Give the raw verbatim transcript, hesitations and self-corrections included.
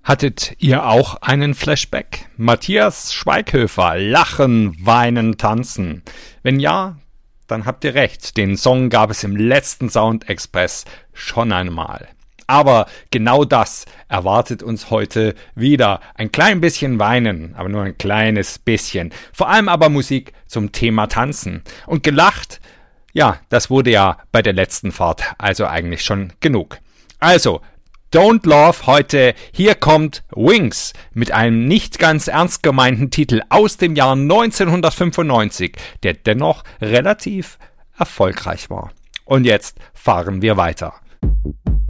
Hattet ihr auch einen Flashback? Matthias Schweighöfer, Lachen, Weinen, Tanzen. Wenn ja, dann habt ihr recht. Den Song gab es im letzten Sound Express schon einmal. Aber genau das erwartet uns heute wieder. Ein klein bisschen Weinen, aber nur ein kleines bisschen. Vor allem aber Musik zum Thema Tanzen. Und gelacht, ja, das wurde ja bei der letzten Fahrt also eigentlich schon genug. Also, Don't Love heute, hier kommt Wings mit einem nicht ganz ernst gemeinten Titel aus dem Jahr neunzehnhundertfünfundneunzig, der dennoch relativ erfolgreich war. Und jetzt fahren wir weiter.